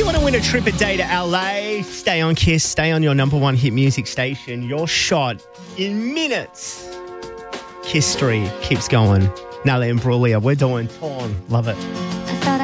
you want to win a trip a day to LA, stay on Kiss, stay on your number one hit music station. Your shot in minutes. Kiss Street keeps going. Natalie and Brulia, we're doing Torn. Love it.